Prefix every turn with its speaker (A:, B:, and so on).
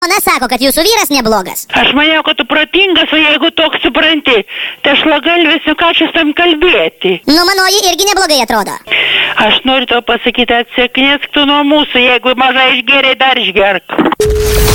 A: Ona sako, kad jūsų vyras neblogas.
B: Aš maniau, kad tu protingas, o jeigu toks supranti, tai aš lagalvis, ką čia tam kalbėti.
A: Nu, manoji irgi neblogai atrodo.
B: Aš noriu tau pasakyti, atsiknėsk tu nuo mūsų, jeigu mažai išgėrei, dar išgerk.